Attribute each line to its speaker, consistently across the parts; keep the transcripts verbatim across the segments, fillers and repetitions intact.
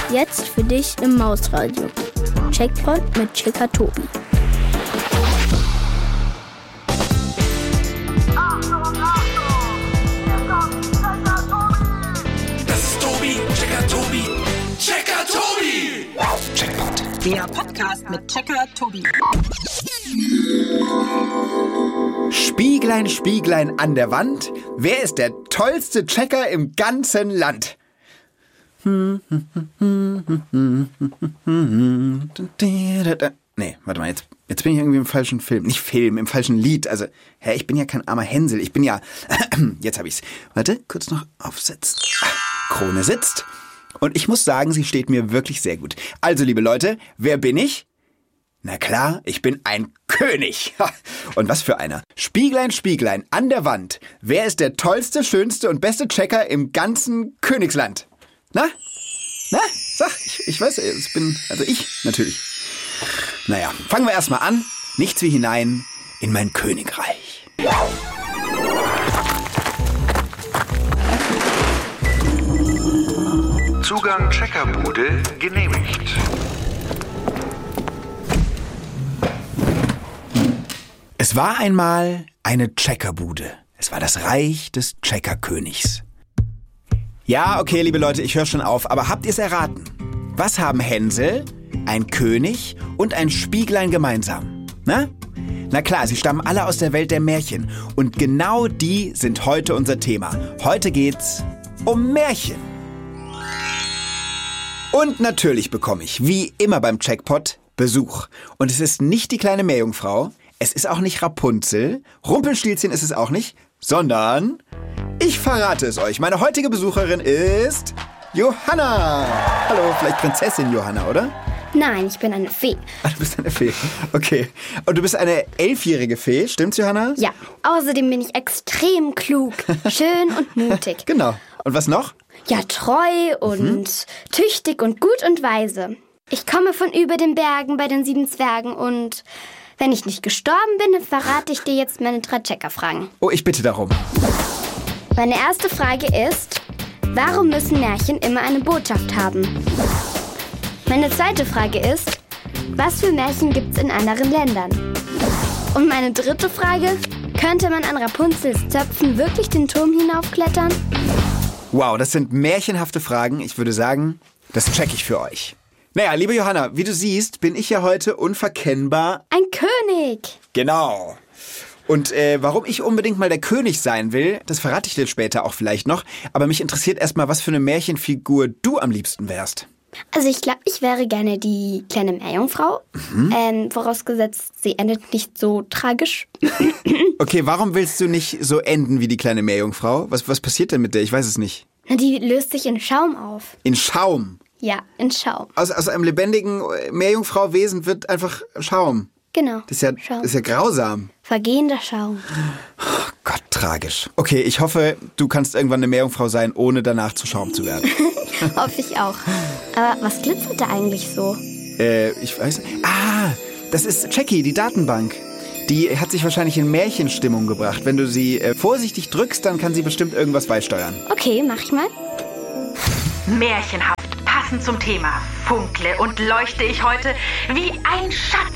Speaker 1: Jetzt für dich im Mausradio. Checkpoint mit Checker Tobi.
Speaker 2: Das ist Tobi, Checker Tobi, Checker Tobi!
Speaker 3: Checkpoint.
Speaker 4: Der Podcast mit Checker Tobi.
Speaker 3: Spieglein, Spieglein an der Wand, wer ist der tollste Checker im ganzen Land? Nee, warte mal, jetzt, jetzt bin ich irgendwie im falschen Film. Nicht Film, im falschen Lied. Also, hä, ich bin ja kein armer Hänsel. Ich bin ja... Jetzt hab ich's. Warte, kurz noch aufsetzen. Krone sitzt. Und ich muss sagen, sie steht mir wirklich sehr gut. Also, liebe Leute, wer bin ich? Na klar, ich bin ein König. Und was für einer. Spieglein, Spieglein an der Wand. Wer ist der tollste, schönste und beste Checker im ganzen Königsland? Na? Na? Sag, ich, ich weiß, ich bin, also ich natürlich. Naja, fangen wir erstmal an. Nichts wie hinein in mein Königreich.
Speaker 5: Zugang Checkerbude genehmigt.
Speaker 3: Es war einmal eine Checkerbude. Es war das Reich des Checkerkönigs. Ja, okay, liebe Leute, ich höre schon auf, aber habt ihr es erraten? Was haben Hänsel, ein König und ein Spieglein gemeinsam? Na? Na klar, sie stammen alle aus der Welt der Märchen. Und genau die sind heute unser Thema. Heute geht's um Märchen. Und natürlich bekomme ich, wie immer beim Checkpot, Besuch. Und es ist nicht die kleine Meerjungfrau, es ist auch nicht Rapunzel, Rumpelstilzchen ist es auch nicht, sondern... Ich verrate es euch. Meine heutige Besucherin ist Johanna. Hallo, vielleicht Prinzessin Johanna, oder?
Speaker 1: Nein, ich bin eine Fee.
Speaker 3: Ah, du bist eine Fee. Okay. Und du bist eine elfjährige Fee, stimmt's, Johanna?
Speaker 1: Ja, außerdem bin ich extrem klug, schön und mutig.
Speaker 3: Genau. Und was noch?
Speaker 1: Ja, treu und mhm. tüchtig und gut und weise. Ich komme von über den Bergen bei den sieben Zwergen und wenn ich nicht gestorben bin, verrate ich dir jetzt meine drei Checker-Fragen.
Speaker 3: Oh, ich bitte darum.
Speaker 1: Meine erste Frage ist, warum müssen Märchen immer eine Botschaft haben? Meine zweite Frage ist, was für Märchen gibt's in anderen Ländern? Und meine dritte Frage, könnte man an Rapunzels Zöpfen wirklich den Turm hinaufklettern?
Speaker 3: Wow, das sind märchenhafte Fragen. Ich würde sagen, das check ich für euch. Naja, liebe Johanna, wie du siehst, bin ich ja heute unverkennbar...
Speaker 1: Ein König!
Speaker 3: Genau. Und äh, warum ich unbedingt mal der König sein will, das verrate ich dir später auch vielleicht noch. Aber mich interessiert erstmal, was für eine Märchenfigur du am liebsten wärst.
Speaker 1: Also ich glaube, ich wäre gerne die kleine Meerjungfrau. Mhm. Ähm, vorausgesetzt, sie endet nicht so tragisch.
Speaker 3: Okay, warum willst du nicht so enden wie die kleine Meerjungfrau? Was, was passiert denn mit der? Ich weiß es nicht.
Speaker 1: Na, die löst sich in Schaum auf.
Speaker 3: In Schaum?
Speaker 1: Ja, in Schaum.
Speaker 3: Aus, aus einem lebendigen Meerjungfrau-Wesen wird einfach Schaum.
Speaker 1: Genau.
Speaker 3: Das ist ja, das ist ja grausam.
Speaker 1: Vergehender Schaum.
Speaker 3: Oh Gott, tragisch. Okay, ich hoffe, du kannst irgendwann eine Meerjungfrau sein, ohne danach zu Schaum zu werden.
Speaker 1: Hoffe ich auch. Aber was glitzert da eigentlich so?
Speaker 3: Äh, ich weiß nicht. Ah, das ist Jackie, die Datenbank. Die hat sich wahrscheinlich in Märchenstimmung gebracht. Wenn du sie äh, vorsichtig drückst, dann kann sie bestimmt irgendwas beisteuern.
Speaker 1: Okay, mach ich mal.
Speaker 4: Märchenhaft, passend zum Thema, funkle und leuchte ich heute wie ein Schatz.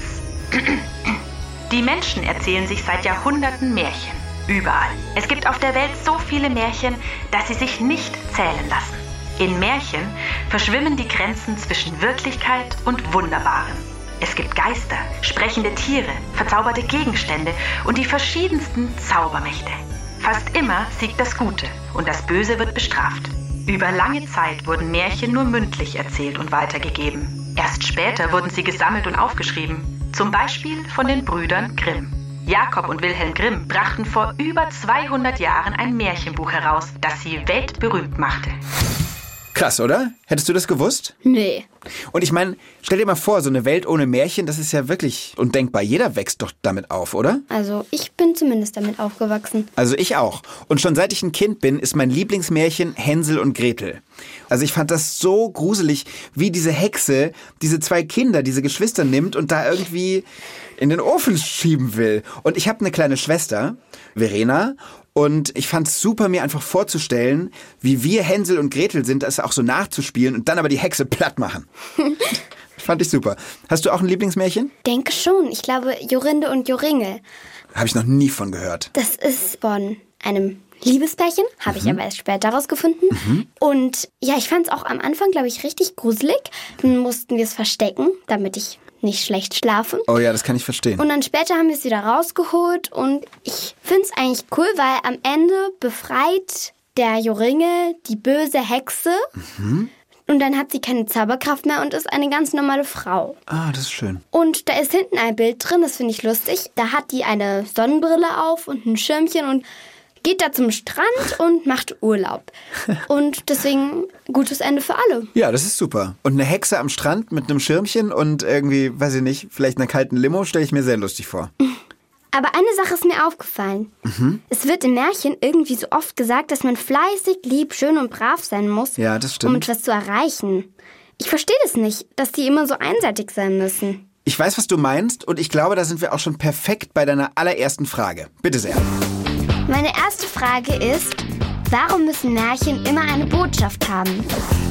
Speaker 4: Die Menschen erzählen sich seit Jahrhunderten Märchen. Überall. Es gibt auf der Welt so viele Märchen, dass sie sich nicht zählen lassen. In Märchen verschwimmen die Grenzen zwischen Wirklichkeit und Wunderbaren. Es gibt Geister, sprechende Tiere, verzauberte Gegenstände und die verschiedensten Zaubermächte. Fast immer siegt das Gute und das Böse wird bestraft. Über lange Zeit wurden Märchen nur mündlich erzählt und weitergegeben. Erst später wurden sie gesammelt und aufgeschrieben. Zum Beispiel von den Brüdern Grimm. Jakob und Wilhelm Grimm brachten vor über zweihundert Jahren ein Märchenbuch heraus, das sie weltberühmt machte.
Speaker 3: Krass, oder? Hättest du das gewusst?
Speaker 1: Nee.
Speaker 3: Und ich meine, stell dir mal vor, so eine Welt ohne Märchen, das ist ja wirklich undenkbar. Jeder wächst doch damit auf, oder?
Speaker 1: Also ich bin zumindest damit aufgewachsen.
Speaker 3: Also ich auch. Und schon seit ich ein Kind bin, ist mein Lieblingsmärchen Hänsel und Gretel. Also ich fand das so gruselig, wie diese Hexe diese zwei Kinder, diese Geschwister nimmt und da irgendwie in den Ofen schieben will. Und ich habe eine kleine Schwester, Verena, Und ich fand es super, mir einfach vorzustellen, wie wir Hänsel und Gretel sind, das auch so nachzuspielen und dann aber die Hexe platt machen. Fand ich super. Hast du auch ein Lieblingsmärchen?
Speaker 1: Denke schon. Ich glaube, Jorinde und Joringel.
Speaker 3: Habe ich noch nie von gehört.
Speaker 1: Das ist von einem Liebespärchen, habe ich aber erst später rausgefunden. Mhm. Und ja, ich fand es auch am Anfang, glaube ich, richtig gruselig. Dann mussten wir es verstecken, damit ich nicht schlecht schlafe.
Speaker 3: Oh ja, das kann ich verstehen.
Speaker 1: Und dann später haben wir es wieder rausgeholt und ich finde es eigentlich cool, weil am Ende befreit der Joringel die böse Hexe mhm. und dann hat sie keine Zauberkraft mehr und ist eine ganz normale Frau.
Speaker 3: Ah, das ist schön.
Speaker 1: Und da ist hinten ein Bild drin, das finde ich lustig. Da hat die eine Sonnenbrille auf und ein Schirmchen und geht da zum Strand und macht Urlaub. Und deswegen gutes Ende für alle.
Speaker 3: Ja, das ist super. Und eine Hexe am Strand mit einem Schirmchen und irgendwie, weiß ich nicht, vielleicht einer kalten Limo, stelle ich mir sehr lustig vor.
Speaker 1: Aber eine Sache ist mir aufgefallen. Mhm. Es wird im Märchen irgendwie so oft gesagt, dass man fleißig, lieb, schön und brav sein muss,
Speaker 3: ja, das stimmt.
Speaker 1: um etwas zu erreichen. Ich verstehe das nicht, dass die immer so einseitig sein müssen.
Speaker 3: Ich weiß, was du meinst und ich glaube, da sind wir auch schon perfekt bei deiner allerersten Frage. Bitte sehr.
Speaker 1: Meine erste Frage ist, warum müssen Märchen immer eine Botschaft haben?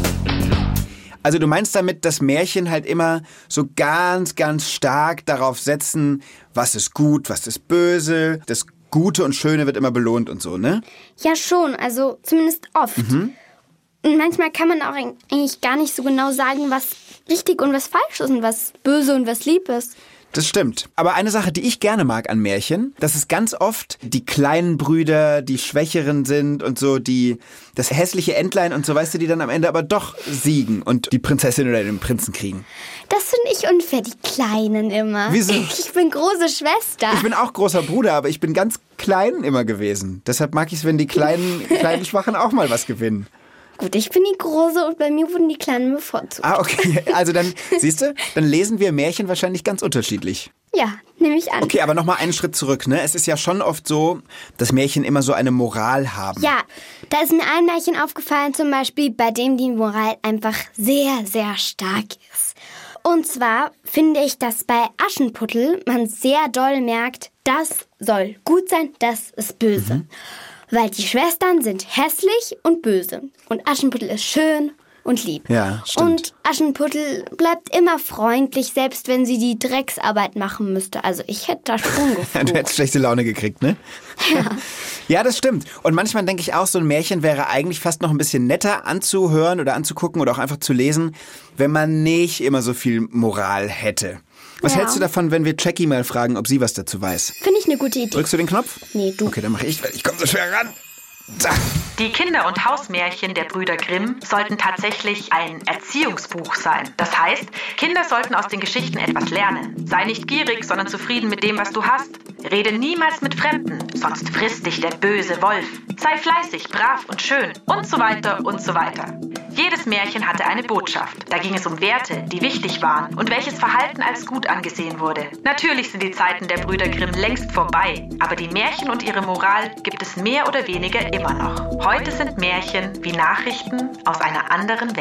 Speaker 3: Also du meinst damit, dass Märchen halt immer so ganz, ganz stark darauf setzen, was ist gut, was ist böse, das Gute und Schöne wird immer belohnt und so, ne?
Speaker 1: Ja schon, also zumindest oft. Mhm. Und manchmal kann man auch eigentlich gar nicht so genau sagen, was richtig und was falsch ist und was böse und was lieb ist.
Speaker 3: Das stimmt. Aber eine Sache, die ich gerne mag an Märchen, dass es ganz oft die kleinen Brüder, die Schwächeren sind und so, die das hässliche Entlein und so, weißt du, die dann am Ende aber doch siegen und die Prinzessin oder den Prinzen kriegen.
Speaker 1: Das finde ich unfair, die Kleinen immer.
Speaker 3: Wieso?
Speaker 1: Ich bin große Schwester.
Speaker 3: Ich bin auch großer Bruder, aber ich bin ganz klein immer gewesen. Deshalb mag ich es, wenn die kleinen, kleinen Schwachen auch mal was gewinnen.
Speaker 1: Gut, ich bin die Große und bei mir wurden die Kleinen bevorzugt.
Speaker 3: Ah, okay. Also dann, siehst du, dann lesen wir Märchen wahrscheinlich ganz unterschiedlich.
Speaker 1: Ja, nehme ich an.
Speaker 3: Okay, aber nochmal einen Schritt zurück, ne? Es ist ja schon oft so, dass Märchen immer so eine Moral haben.
Speaker 1: Ja, da ist mir ein Märchen aufgefallen, zum Beispiel, bei dem die Moral einfach sehr, sehr stark ist. Und zwar finde ich, dass bei Aschenputtel man sehr doll merkt, das soll gut sein, das ist böse. Mhm. Weil die Schwestern sind hässlich und böse. Und Aschenputtel ist schön und lieb.
Speaker 3: Ja, stimmt.
Speaker 1: Und Aschenputtel bleibt immer freundlich, selbst wenn sie die Drecksarbeit machen müsste. Also ich hätte da schon geflucht.
Speaker 3: Du hättest schlechte Laune gekriegt, ne?
Speaker 1: Ja.
Speaker 3: Ja, das stimmt. Und manchmal denke ich auch, so ein Märchen wäre eigentlich fast noch ein bisschen netter anzuhören oder anzugucken oder auch einfach zu lesen, wenn man nicht immer so viel Moral hätte. Was
Speaker 1: ja.
Speaker 3: hältst du davon, wenn wir Jackie mal fragen, ob sie was dazu weiß?
Speaker 1: Finde ich eine gute Idee.
Speaker 3: Drückst du den Knopf?
Speaker 1: Nee, du.
Speaker 3: Okay, dann mache ich, weil ich komme so schwer ran. Da.
Speaker 4: Die Kinder- und Hausmärchen der Brüder Grimm sollten tatsächlich ein Erziehungsbuch sein. Das heißt, Kinder sollten aus den Geschichten etwas lernen. Sei nicht gierig, sondern zufrieden mit dem, was du hast. Rede niemals mit Fremden, sonst frisst dich der böse Wolf. Sei fleißig, brav und schön und so weiter und so weiter. Jedes Märchen hatte eine Botschaft. Da ging es um Werte, die wichtig waren und welches Verhalten als gut angesehen wurde. Natürlich sind die Zeiten der Brüder Grimm längst vorbei, aber die Märchen und ihre Moral gibt es mehr oder weniger immer noch. Heute sind Märchen wie Nachrichten aus einer anderen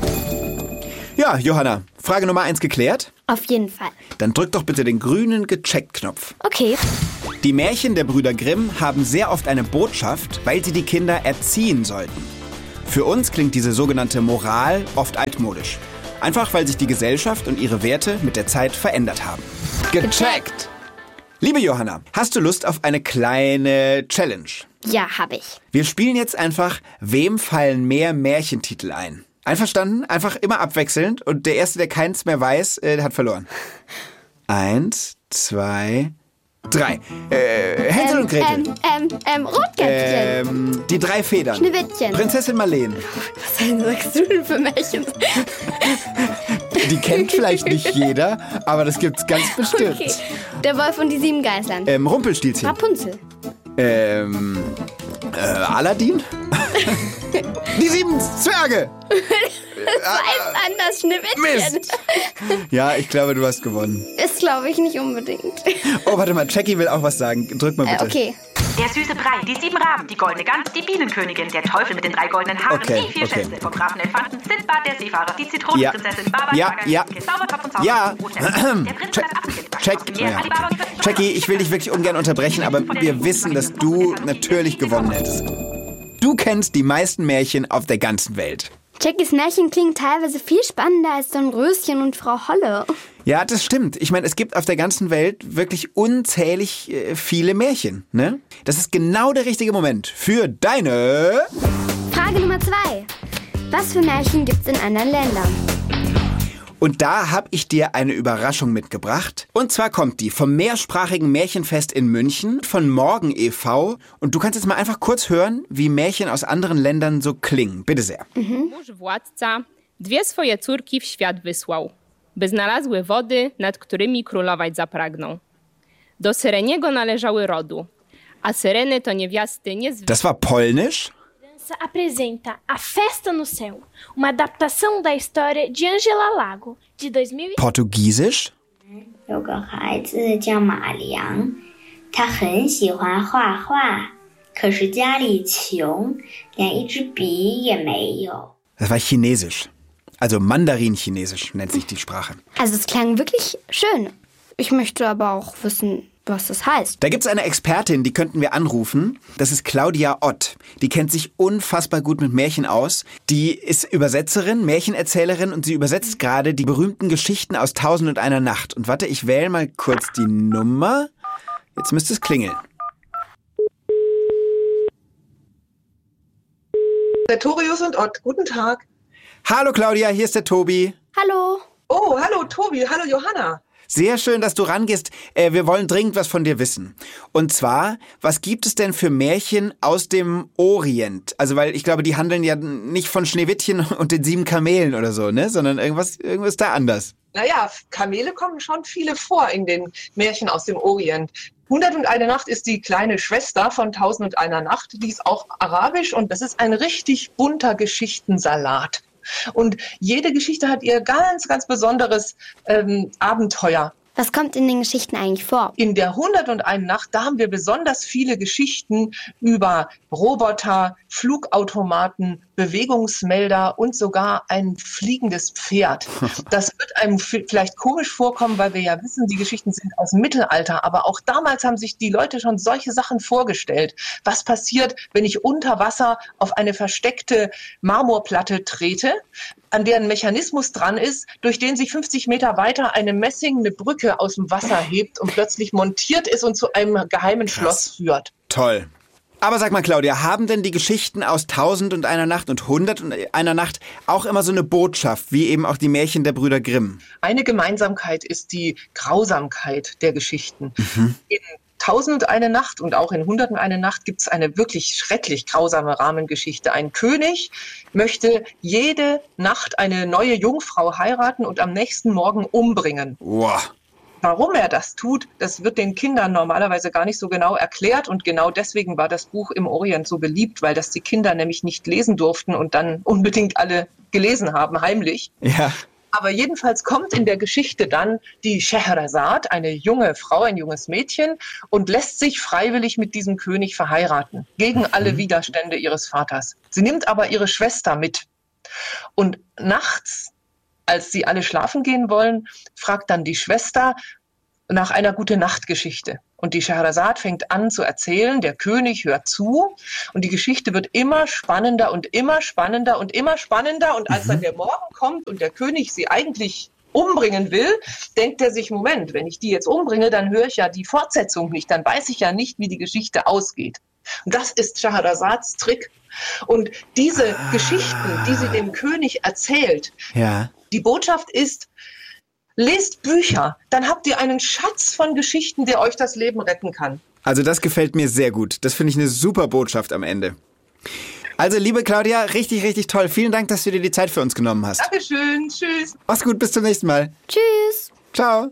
Speaker 4: Welt.
Speaker 3: Ja, Johanna, Frage Nummer eins geklärt?
Speaker 1: Auf jeden Fall.
Speaker 3: Dann drück doch bitte den grünen Gecheckt-Knopf.
Speaker 1: Okay.
Speaker 3: Die Märchen der Brüder Grimm haben sehr oft eine Botschaft, weil sie die Kinder erziehen sollten. Für uns klingt diese sogenannte Moral oft altmodisch. Einfach weil sich die Gesellschaft und ihre Werte mit der Zeit verändert haben. Gecheckt! Liebe Johanna, hast du Lust auf eine kleine Challenge?
Speaker 1: Ja, habe ich.
Speaker 3: Wir spielen jetzt einfach, wem fallen mehr Märchentitel ein? Einverstanden? Einfach immer abwechselnd und der Erste, der keins mehr weiß, äh, der hat verloren. Eins, zwei, drei. Äh, Hänsel
Speaker 1: ähm,
Speaker 3: und Gretel.
Speaker 1: Ähm, ähm, ähm, Rotkäppchen.
Speaker 3: Ähm, die drei Federn.
Speaker 1: Schneewittchen.
Speaker 3: Prinzessin Marleen.
Speaker 1: Was sagst du denn für Märchen?
Speaker 3: Die kennt vielleicht nicht jeder, aber das gibt's ganz bestimmt.
Speaker 1: Okay. Der Wolf und die sieben Geißlein.
Speaker 3: Ähm, Rumpelstilzchen.
Speaker 1: Rapunzel.
Speaker 3: Ähm, äh, Aladdin? Die sieben Zwerge.
Speaker 1: Das heißt anders, Schneewittchen.
Speaker 3: Mist. Ja, ich glaube, du hast gewonnen.
Speaker 1: Ist, glaube ich, nicht unbedingt.
Speaker 3: Oh, warte mal, Jackie will auch was sagen. Drück mal bitte.
Speaker 1: Äh, okay.
Speaker 4: Der süße Brei, die sieben Raben, die goldene Gans, die Bienenkönigin, der Teufel mit den drei goldenen Haaren,
Speaker 3: Okay,
Speaker 4: die vier
Speaker 3: okay.
Speaker 4: Schätze vom Grafen Elefanten, Sindbad der Seefahrer, die Zitronenprinzessin, Baba,
Speaker 3: Ja, ja.
Speaker 4: Zaubertopf und Zaubertopf,
Speaker 3: Ja.
Speaker 4: der Prinz und das Apfelkind.
Speaker 3: Check, ja, okay. Jackie, ich will dich wirklich ungern unterbrechen, aber wir wissen, dass du natürlich gewonnen hättest. Du kennst die meisten Märchen auf der ganzen Welt.
Speaker 1: Jackies Märchen klingen teilweise viel spannender als Dornröschen und Frau Holle.
Speaker 3: Ja, das stimmt. Ich meine, es gibt auf der ganzen Welt wirklich unzählig äh, viele Märchen, ne? Das ist genau der richtige Moment für deine...
Speaker 1: Frage Nummer zwei. Was für Märchen gibt's in anderen Ländern?
Speaker 3: Und da habe ich dir eine Überraschung mitgebracht. Und zwar kommt die vom mehrsprachigen Märchenfest in München von Morgen e V Und du kannst jetzt mal einfach kurz hören, wie Märchen aus anderen Ländern so klingen. Bitte sehr.
Speaker 1: Mhm.
Speaker 6: Mąż władca dwie swoje córki w świat wysłał, by znalazły wody, nad którymi królować zapragnął. Do Syreniego należały rodu, a Syreny to niewiasty niezwykłe.
Speaker 3: Das war polnisch?
Speaker 7: Apresenta A Festa no Céu, uma adaptação da história de Angela Lago, de dois mil e...
Speaker 3: Portugiesisch?
Speaker 8: 有个孩子叫马良，他很喜欢画画，可是家里穷，连一支笔也没有。
Speaker 3: Das war Chinesisch. Also Mandarin-Chinesisch nennt sich die Sprache.
Speaker 1: Also es klang wirklich schön. Ich möchte aber auch wissen, was das heißt.
Speaker 3: Da gibt's eine Expertin, die könnten wir anrufen. Das ist Claudia Ott. Die kennt sich unfassbar gut mit Märchen aus. Die ist Übersetzerin, Märchenerzählerin und sie übersetzt gerade die berühmten Geschichten aus Tausend und einer Nacht. Und warte, ich wähle mal kurz die Nummer. Jetzt müsste es klingeln.
Speaker 9: Sartorius und Ott, guten Tag.
Speaker 3: Hallo Claudia, hier ist der Tobi.
Speaker 1: Hallo.
Speaker 9: Oh, hallo Tobi, hallo Johanna.
Speaker 3: Sehr schön, dass du rangehst. Äh, wir wollen dringend was von dir wissen. Und zwar, was gibt es denn für Märchen aus dem Orient? Also, weil ich glaube, die handeln ja nicht von Schneewittchen und den sieben Kamelen oder so, ne? Sondern irgendwas, irgendwas da anders.
Speaker 9: Naja, Kamele kommen schon viele vor in den Märchen aus dem Orient. Hundert und eine Nacht ist die kleine Schwester von Tausend und einer Nacht. Die ist auch arabisch und das ist ein richtig bunter Geschichtensalat. Und jede Geschichte hat ihr ganz, ganz besonderes ähm, Abenteuer.
Speaker 1: Was kommt in den Geschichten eigentlich vor?
Speaker 9: In der Hundert und eine Nacht, da haben wir besonders viele Geschichten über Roboter, Flugautomaten, Bewegungsmelder und sogar ein fliegendes Pferd. Das wird einem vielleicht komisch vorkommen, weil wir ja wissen, die Geschichten sind aus dem Mittelalter. Aber auch damals haben sich die Leute schon solche Sachen vorgestellt. Was passiert, wenn ich unter Wasser auf eine versteckte Marmorplatte trete, an deren Mechanismus dran ist, durch den sich fünfzig Meter weiter eine messingene Brücke aus dem Wasser hebt und plötzlich montiert ist und zu einem geheimen
Speaker 3: Krass.
Speaker 9: Schloss führt.
Speaker 3: Toll. Aber sag mal, Claudia, haben denn die Geschichten aus Tausend und einer Nacht und Hundert und einer Nacht auch immer so eine Botschaft, wie eben auch die Märchen der Brüder Grimm?
Speaker 9: Eine Gemeinsamkeit ist die Grausamkeit der Geschichten.
Speaker 3: Mhm.
Speaker 9: In Tausend und eine Nacht und auch in Hundert und eine Nacht gibt es eine wirklich schrecklich grausame Rahmengeschichte. Ein König möchte jede Nacht eine neue Jungfrau heiraten und am nächsten Morgen umbringen.
Speaker 3: Wow.
Speaker 9: Warum er das tut, das wird den Kindern normalerweise gar nicht so genau erklärt und genau deswegen war das Buch im Orient so beliebt, weil das die Kinder nämlich nicht lesen durften und dann unbedingt alle gelesen haben, heimlich.
Speaker 3: Ja.
Speaker 9: Aber jedenfalls kommt in der Geschichte dann die Scheherazade, eine junge Frau, ein junges Mädchen, und lässt sich freiwillig mit diesem König verheiraten, gegen alle Widerstände ihres Vaters. Sie nimmt aber ihre Schwester mit. Und nachts, als sie alle schlafen gehen wollen, fragt dann die Schwester nach einer Gute-Nacht-Geschichte. Und die Scheherazade fängt an zu erzählen, der König hört zu und die Geschichte wird immer spannender und immer spannender und immer spannender. Und als dann der Morgen kommt und der König sie eigentlich umbringen will, denkt er sich, Moment, wenn ich die jetzt umbringe, dann höre ich ja die Fortsetzung nicht, dann weiß ich ja nicht, wie die Geschichte ausgeht. Und das ist Scheherazades Trick. Und diese ah. Geschichten, die sie dem König erzählt,
Speaker 3: ja.
Speaker 9: Die Botschaft ist, lest Bücher, dann habt ihr einen Schatz von Geschichten, der euch das Leben retten kann.
Speaker 3: Also das gefällt mir sehr gut. Das finde ich eine super Botschaft am Ende. Also liebe Claudia, richtig, richtig toll. Vielen Dank, dass du dir die Zeit für uns genommen hast.
Speaker 9: Dankeschön, tschüss.
Speaker 3: Mach's gut, bis zum nächsten Mal.
Speaker 1: Tschüss.
Speaker 3: Ciao.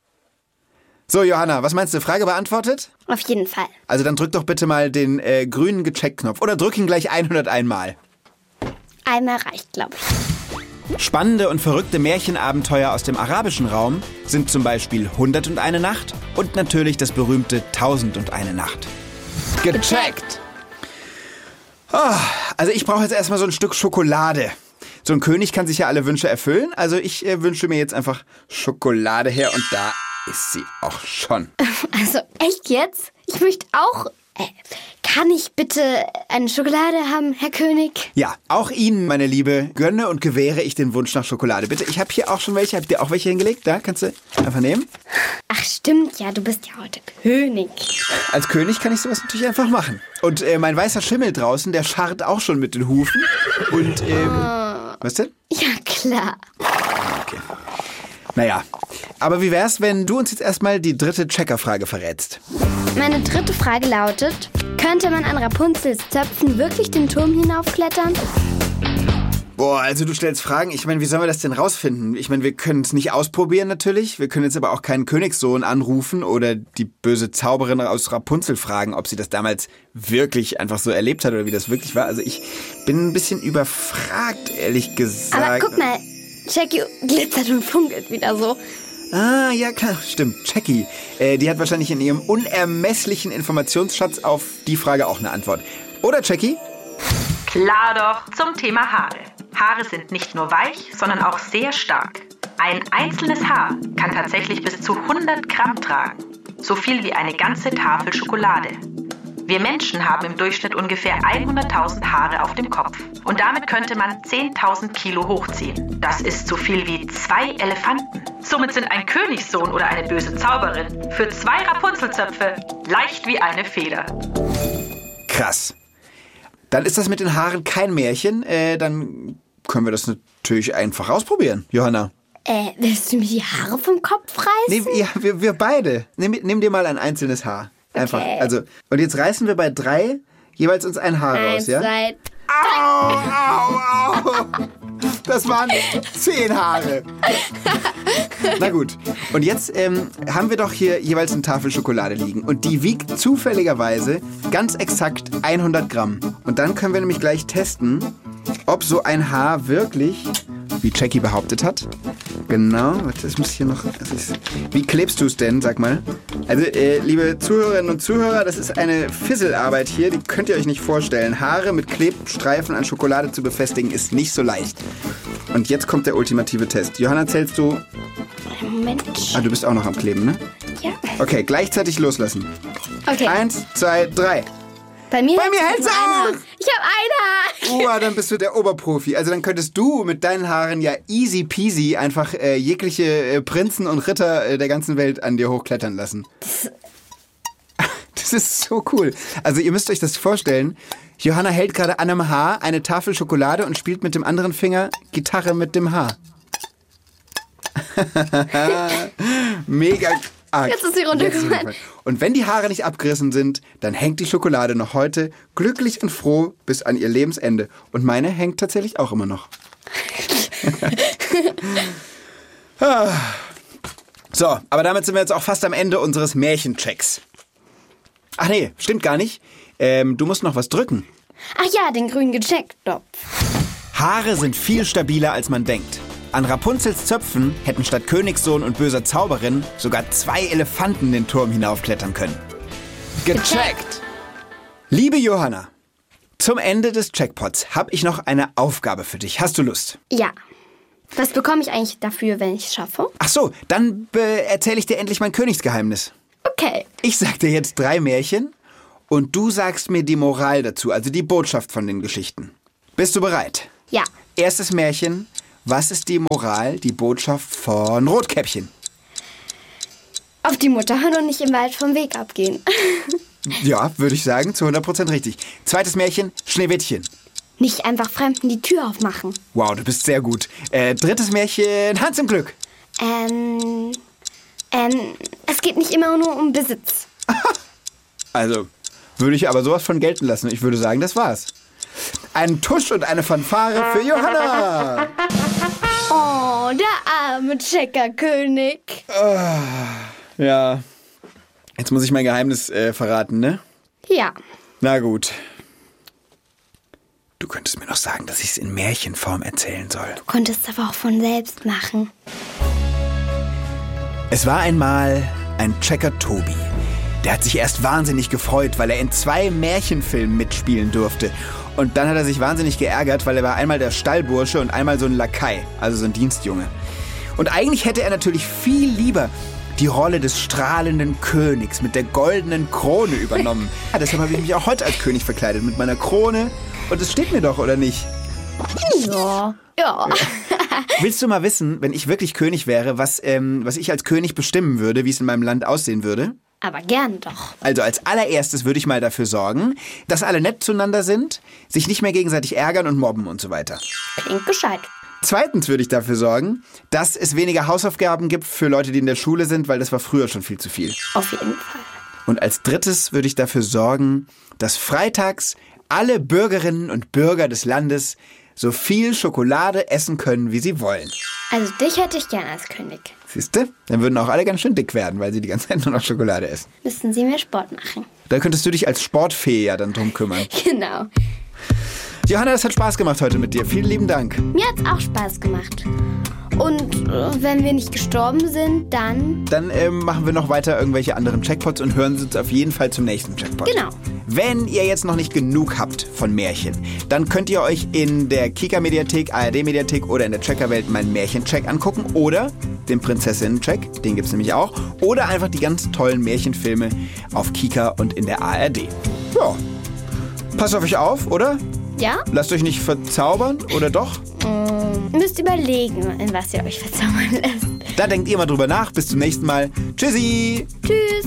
Speaker 3: So, Johanna, was meinst du? Frage beantwortet?
Speaker 1: Auf jeden Fall.
Speaker 3: Also dann drück doch bitte mal den äh, grünen Gecheckt-Knopf. Oder drück ihn gleich hunderteins Mal.
Speaker 1: Einmal reicht, glaube ich.
Speaker 3: Spannende und verrückte Märchenabenteuer aus dem arabischen Raum sind zum Beispiel Hundert und eine Nacht und natürlich das berühmte Tausend und eine Nacht. Gecheckt! Oh, also ich brauche jetzt erstmal so ein Stück Schokolade. So ein König kann sich ja alle Wünsche erfüllen, also ich äh, wünsche mir jetzt einfach Schokolade her und da ist sie auch schon.
Speaker 1: Also echt jetzt? Ich möchte auch... Äh, kann ich bitte eine Schokolade haben, Herr König?
Speaker 3: Ja, auch Ihnen, meine Liebe, gönne und gewähre ich den Wunsch nach Schokolade. Bitte, ich habe hier auch schon welche. Hab dir auch welche hingelegt? Da, kannst du einfach nehmen.
Speaker 1: Ach stimmt, ja, du bist ja heute König.
Speaker 3: Als König kann ich sowas natürlich einfach machen. Und äh, mein weißer Schimmel draußen, der scharrt auch schon mit den Hufen. Und, ähm... Oh. Was denn?
Speaker 1: Ja, klar.
Speaker 3: Okay. Naja, aber wie wär's, wenn du uns jetzt erstmal die dritte Checkerfrage verrätst?
Speaker 1: Meine dritte Frage lautet, könnte man an Rapunzels Zöpfen wirklich den Turm hinaufklettern?
Speaker 3: Boah, also du stellst Fragen. Ich meine, wie sollen wir das denn rausfinden? Ich meine, wir können es nicht ausprobieren natürlich. Wir können jetzt aber auch keinen Königssohn anrufen oder die böse Zauberin aus Rapunzel fragen, ob sie das damals wirklich einfach so erlebt hat oder wie das wirklich war. Also ich bin ein bisschen überfragt, ehrlich gesagt.
Speaker 1: Aber guck mal, Jackie glitzert und funkelt wieder so.
Speaker 3: Ah, ja klar, stimmt. Jackie, äh, die hat wahrscheinlich in ihrem unermesslichen Informationsschatz auf die Frage auch eine Antwort. Oder, Jackie?
Speaker 4: Klar doch, zum Thema Haare. Haare sind nicht nur weich, sondern auch sehr stark. Ein einzelnes Haar kann tatsächlich bis zu hundert Gramm tragen. So viel wie eine ganze Tafel Schokolade. Wir Menschen haben im Durchschnitt ungefähr hunderttausend Haare auf dem Kopf. Und damit könnte man zehntausend Kilo hochziehen. Das ist so viel wie zwei Elefanten. Somit sind ein Königssohn oder eine böse Zauberin für zwei Rapunzelzöpfe leicht wie eine Feder.
Speaker 3: Krass. Dann ist das mit den Haaren kein Märchen. Äh, dann können wir das natürlich einfach ausprobieren, Johanna.
Speaker 1: Äh, willst du mir die Haare vom Kopf reißen?
Speaker 3: Nee, ja, wir, wir beide. Nimm, nimm dir mal ein einzelnes Haar. Einfach.
Speaker 1: Okay.
Speaker 3: Also, und jetzt reißen wir bei drei jeweils uns ein Haar
Speaker 1: Eins,
Speaker 3: raus, ja?
Speaker 1: zwei,
Speaker 3: Au, au, au. Das waren zehn Haare. Na gut. Und jetzt ähm, haben wir doch hier jeweils eine Tafel Schokolade liegen. Und die wiegt zufälligerweise ganz exakt hundert Gramm. Und dann können wir nämlich gleich testen, ob so ein Haar wirklich, wie Jackie behauptet hat, genau, warte, das muss hier noch, das ist, wie klebst du es denn, sag mal? Also, äh, liebe Zuhörerinnen und Zuhörer, das ist eine Fisselarbeit hier, die könnt ihr euch nicht vorstellen. Haare mit Klebstreifen an Schokolade zu befestigen, ist nicht so leicht. Und jetzt kommt der ultimative Test. Johanna, zählst du?
Speaker 1: Moment.
Speaker 3: Ah, du bist auch noch am Kleben, ne?
Speaker 1: Ja.
Speaker 3: Okay, gleichzeitig loslassen.
Speaker 1: Okay.
Speaker 3: Eins, zwei, drei.
Speaker 1: Bei mir,
Speaker 3: Bei mir hält's
Speaker 1: auch.
Speaker 3: auch.
Speaker 1: Ich habe ein Haar.
Speaker 3: Uah, dann bist du der Oberprofi. Also dann könntest du mit deinen Haaren ja easy peasy einfach äh, jegliche äh, Prinzen und Ritter äh, der ganzen Welt an dir hochklettern lassen. Das, das ist so cool. Also ihr müsst euch das vorstellen. Johanna hält gerade an einem Haar eine Tafel Schokolade und spielt mit dem anderen Finger Gitarre mit dem Haar. Mega arg.
Speaker 1: Jetzt ist sie runtergefallen.
Speaker 3: Und wenn die Haare nicht abgerissen sind, dann hängt die Schokolade noch heute glücklich und froh bis an ihr Lebensende. Und meine hängt tatsächlich auch immer noch. So, aber damit sind wir jetzt auch fast am Ende unseres Märchenchecks. Ach nee, stimmt gar nicht. Ähm, du musst noch was drücken.
Speaker 1: Ach ja, den grünen Gecheckt-Knopf.
Speaker 3: Haare sind viel stabiler, als man denkt. An Rapunzels Zöpfen hätten statt Königssohn und böser Zauberin sogar zwei Elefanten den Turm hinaufklettern können. Gecheckt! Liebe Johanna, zum Ende des Checkpots habe ich noch eine Aufgabe für dich. Hast du Lust?
Speaker 1: Ja. Was bekomme ich eigentlich dafür, wenn ich es schaffe?
Speaker 3: Ach so, dann äh, erzähle ich dir endlich mein Königsgeheimnis.
Speaker 1: Okay.
Speaker 3: Ich sag dir jetzt drei Märchen und du sagst mir die Moral dazu, also die Botschaft von den Geschichten. Bist du bereit?
Speaker 1: Ja.
Speaker 3: Erstes Märchen. Was ist die Moral, die Botschaft von Rotkäppchen?
Speaker 1: Auf die Mutter hören und nicht im Wald vom Weg abgehen.
Speaker 3: Ja, würde ich sagen, zu hundert Prozent richtig. Zweites Märchen, Schneewittchen.
Speaker 1: Nicht einfach Fremden die Tür aufmachen.
Speaker 3: Wow, du bist sehr gut. Äh, drittes Märchen, Hans im Glück.
Speaker 1: Ähm, ähm, es geht nicht immer nur um Besitz.
Speaker 3: Also, würde ich aber sowas von gelten lassen. Ich würde sagen, das war's. Ein Tusch und eine Fanfare für Johanna.
Speaker 1: Oh, der arme Checkerkönig.
Speaker 3: Oh, ja. Jetzt muss ich mein Geheimnis äh, verraten, ne?
Speaker 1: Ja.
Speaker 3: Na gut. Du könntest mir noch sagen, dass ich es in Märchenform erzählen soll.
Speaker 1: Du konntest es aber auch von selbst machen.
Speaker 3: Es war einmal ein Checker Tobi. Der hat sich erst wahnsinnig gefreut, weil er in zwei Märchenfilmen mitspielen durfte. Und dann hat er sich wahnsinnig geärgert, weil er war einmal der Stallbursche und einmal so ein Lakai, also so ein Dienstjunge. Und eigentlich hätte er natürlich viel lieber die Rolle des strahlenden Königs mit der goldenen Krone übernommen. Ja, deshalb habe ich mich auch heute als König verkleidet mit meiner Krone. Und es steht mir doch, oder nicht?
Speaker 1: Ja. Ja.
Speaker 3: Willst du mal wissen, wenn ich wirklich König wäre, was, ähm, was ich als König bestimmen würde, wie es in meinem Land aussehen würde?
Speaker 1: Aber gern doch.
Speaker 3: Also als allererstes würde ich mal dafür sorgen, dass alle nett zueinander sind, sich nicht mehr gegenseitig ärgern und mobben und so weiter.
Speaker 1: Klingt gescheit.
Speaker 3: Zweitens würde ich dafür sorgen, dass es weniger Hausaufgaben gibt für Leute, die in der Schule sind, weil das war früher schon viel zu viel.
Speaker 1: Auf jeden Fall.
Speaker 3: Und als drittes würde ich dafür sorgen, dass freitags alle Bürgerinnen und Bürger des Landes so viel Schokolade essen können, wie sie wollen.
Speaker 1: Also dich hätte ich gern als König.
Speaker 3: Siehste? Dann würden auch alle ganz schön dick werden, weil sie die ganze Zeit nur noch Schokolade essen.
Speaker 1: Müssten sie mehr Sport machen.
Speaker 3: Da könntest du dich als Sportfee ja dann drum kümmern.
Speaker 1: Genau.
Speaker 3: Johanna, das hat Spaß gemacht heute mit dir. Vielen lieben Dank.
Speaker 1: Mir hat's auch Spaß gemacht. Und äh, wenn wir nicht gestorben sind, dann...
Speaker 3: Dann ähm, machen wir noch weiter irgendwelche anderen Checkpots und hören uns auf jeden Fall zum nächsten Checkpot.
Speaker 1: Genau.
Speaker 3: Wenn ihr jetzt noch nicht genug habt von Märchen, dann könnt ihr euch in der Kika-Mediathek, A R D-Mediathek oder in der Checkerwelt meinen Märchencheck angucken oder den Prinzessinnen-Check, den gibt's nämlich auch, oder einfach die ganz tollen Märchenfilme auf Kika und in der A R D. Ja, passt auf euch auf, oder?
Speaker 1: Ja?
Speaker 3: Lasst euch nicht verzaubern, oder doch?
Speaker 1: Ähm, müsst überlegen, in was ihr euch verzaubern lässt.
Speaker 3: Da denkt ihr mal drüber nach. Bis zum nächsten Mal. Tschüssi!
Speaker 1: Tschüss!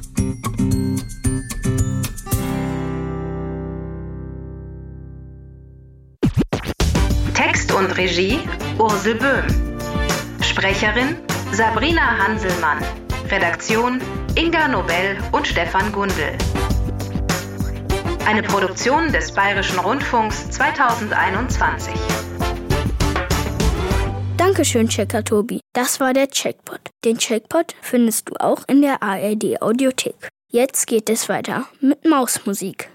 Speaker 4: Text und Regie Ursel Böhm. Sprecherin Sabrina Hanselmann. Redaktion Inga Nobel und Stefan Gundel. Eine Produktion des Bayerischen Rundfunks zweitausendeinundzwanzig.
Speaker 10: Dankeschön, Checker Tobi. Das war der Checkpot. Den Checkpot findest du auch in der A R D Audiothek. Jetzt geht es weiter mit Mausmusik.